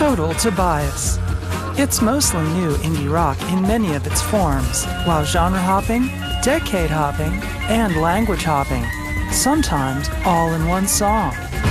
Total Tobias. It's mostly new indie rock in many of its forms, while genre hopping, decade hopping, and language hopping, sometimes all in one song.